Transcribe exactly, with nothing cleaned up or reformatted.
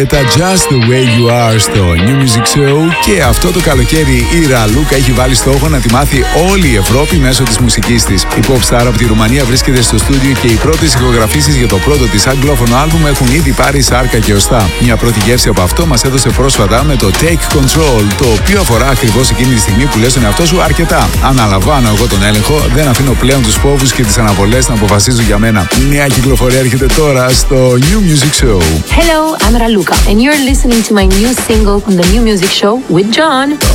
Τα Just the Way You Are στο New Music Show. Και αυτό το καλοκαίρι η Ραλούκα έχει βάλει στόχο να τη μάθει όλη η Ευρώπη μέσω της μουσικής της. Η pop star από τη Ρουμανία βρίσκεται στο στούντιο και οι πρώτες ηχογραφήσεις για το πρώτο της αγγλόφωνο άλμπουμ έχουν ήδη πάρει σάρκα και οστά. Μια πρώτη γεύση από αυτό μας έδωσε πρόσφατα με το Take Control, το οποίο αφορά ακριβώς εκείνη τη στιγμή που λες τον εαυτό σου αρκετά. Αναλαμβάνω εγώ τον έλεγχο, δεν αφήνω πλέον τους φόβους και τις αναβολές να αποφασίζουν για μένα. Νέα κυκλοφορία έρχεται τώρα στο New Music Show. Hello, I'm Raluca. And you're listening to my new single on the New Music Show with John.